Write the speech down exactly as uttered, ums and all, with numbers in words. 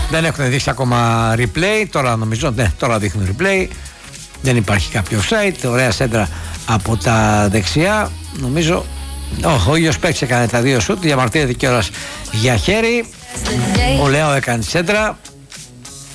Δεν έχουν δείξει ακόμα replay. Τώρα νομίζω, ναι, τώρα δείχνουν replay. Δεν υπάρχει κάποιο offside. Ωραία σέντρα από τα δεξιά. Νομίζω oh, ο ίδιος παίκτης έκανε τα δύο σουτ. Διαμαρτύρεται κιόλας για χέρι. Ο Λέο έκανε σέντρα.